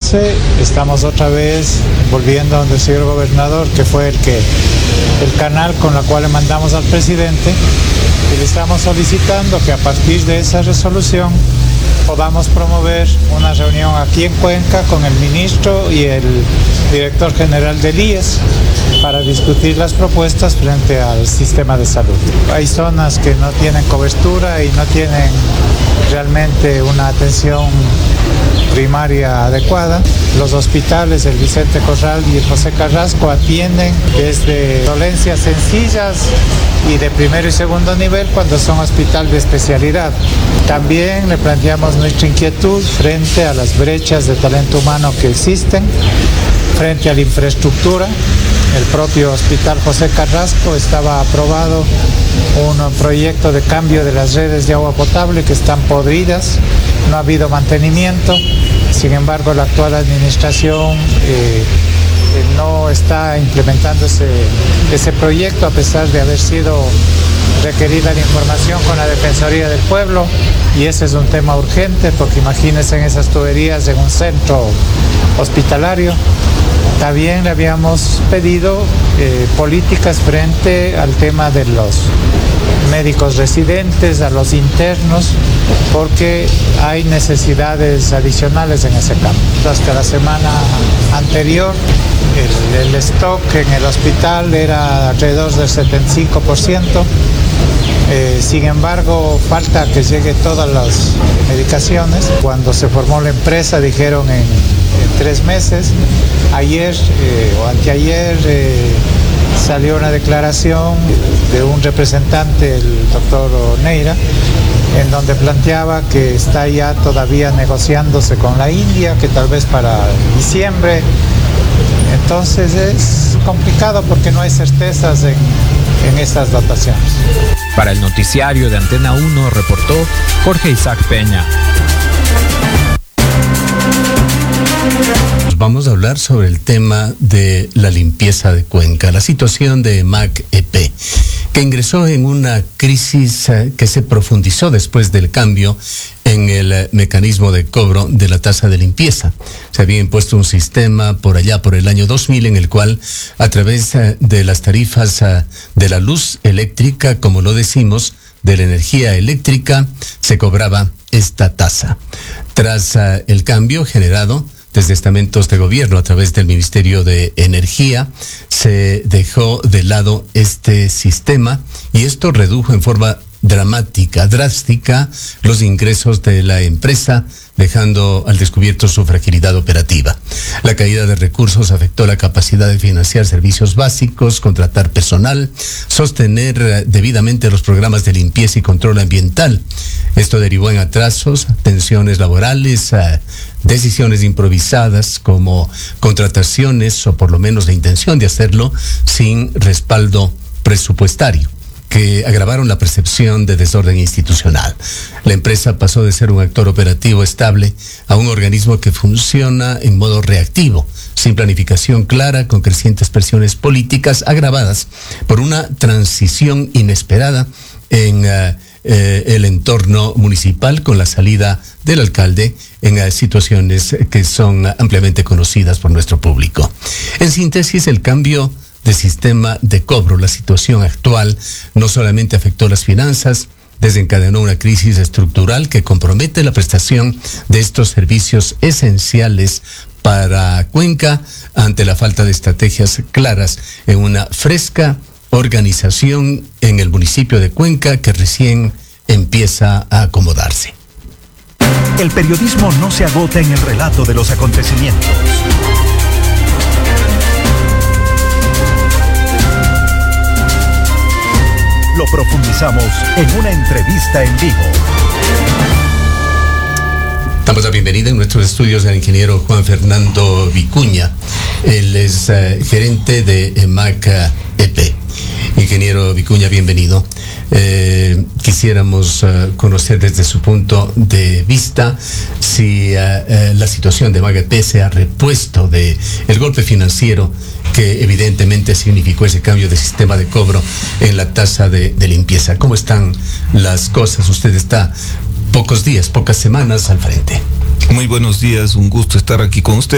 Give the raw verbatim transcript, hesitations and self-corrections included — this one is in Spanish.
catorce estamos otra vez volviendo donde el señor gobernador, que fue el que el canal con la cual le mandamos al presidente, y le estamos solicitando que a partir de esa resolución podamos promover una reunión aquí en Cuenca con el ministro y el director general del I E S para discutir las propuestas frente al sistema de salud. Hay zonas que no tienen cobertura y no tienen realmente una atención primaria adecuada. Los hospitales, el Vicente Corral y el José Carrasco, atienden desde dolencias sencillas y de primero y segundo nivel cuando son hospital de especialidad. También le planteamos nuestra inquietud frente a las brechas de talento humano que existen, frente a la infraestructura. El propio Hospital José Carrasco estaba aprobado un proyecto de cambio de las redes de agua potable que están podridas, no ha habido mantenimiento. Sin embargo, la actual administración eh, no está implementando ese, ese proyecto a pesar de haber sido requerida la información con la Defensoría del Pueblo, y ese es un tema urgente porque imagínense en esas tuberías en un centro hospitalario. También le habíamos pedido eh, políticas frente al tema de los médicos residentes, a los internos, porque hay necesidades adicionales en ese campo. Hasta la semana anterior, el, el stock en el hospital era alrededor del setenta y cinco por ciento. Eh, sin embargo, falta que lleguen todas las medicaciones. Cuando se formó la empresa dijeron en, en tres meses. Ayer eh, o anteayer eh, salió una declaración de un representante, el doctor Neira, en donde planteaba que está ya todavía negociándose con la India, que tal vez para diciembre. Entonces es complicado porque no hay certezas en, en estas dotaciones. Para el noticiario de Antena uno reportó Jorge Isaac Peña. Vamos a hablar sobre el tema de la limpieza de Cuenca, la situación de MAC-E P, que ingresó en una crisis que se profundizó después del cambio en el mecanismo de cobro de la tasa de limpieza. Se había impuesto un sistema por allá por el año dos mil en el cual a través de las tarifas de la luz eléctrica, como lo decimos, de la energía eléctrica, se cobraba esta tasa. Tras uh, el cambio generado desde estamentos de gobierno a través del Ministerio de Energía, se dejó de lado este sistema y esto redujo en forma dramática, drástica, los ingresos de la empresa, dejando al descubierto su fragilidad operativa. La caída de recursos afectó la capacidad de financiar servicios básicos, contratar personal, sostener debidamente los programas de limpieza y control ambiental. Esto derivó en atrasos, tensiones laborales, decisiones improvisadas como contrataciones o por lo menos la intención de hacerlo sin respaldo presupuestario, que agravaron la percepción de desorden institucional. La empresa pasó de ser un actor operativo estable a un organismo que funciona en modo reactivo, sin planificación clara, con crecientes presiones políticas agravadas por una transición inesperada en uh, eh, el entorno municipal con la salida del alcalde en uh, situaciones que son ampliamente conocidas por nuestro público. En síntesis, el cambio de sistema de cobro, la situación actual, no solamente afectó las finanzas, desencadenó una crisis estructural que compromete la prestación de estos servicios esenciales para Cuenca ante la falta de estrategias claras en una fresca organización en el municipio de Cuenca que recién empieza a acomodarse. El periodismo no se agota en el relato de los acontecimientos. Lo profundizamos en una entrevista en vivo. Damos la bienvenida en nuestros estudios al ingeniero Juan Fernando Vicuña. Él es uh, gerente de MAC-E P. Ingeniero Vicuña, bienvenido. Eh, quisiéramos uh, conocer desde su punto de vista si uh, uh, la situación de MAC-E P se ha repuesto de el golpe financiero que evidentemente significó ese cambio de sistema de cobro en la tasa de, de limpieza. ¿Cómo están las cosas? Usted está pocos días, pocas semanas al frente. Muy buenos días, un gusto estar aquí con usted.